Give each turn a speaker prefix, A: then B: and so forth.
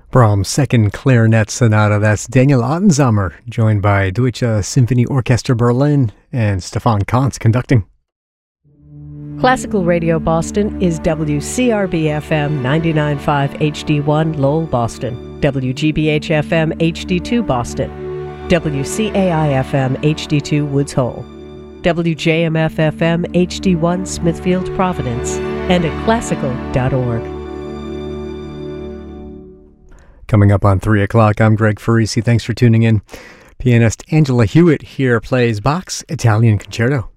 A: Brahms' Second Clarinet Sonata. That's Daniel Ottenzamer, joined by Deutsche Symphony Orchestra Berlin and Stefan Kantz conducting.
B: Classical Radio Boston is WCRB-FM 99.5 HD1 Lowell, Boston, WGBH-FM HD2 Boston, WCAI-FM HD2 Woods Hole, WJMF-FM HD1 Smithfield, Providence, and at classical.org.
A: Coming up on 3 o'clock, I'm Greg Farisi. Thanks for tuning in. Pianist Angela Hewitt here plays Bach's Italian Concerto.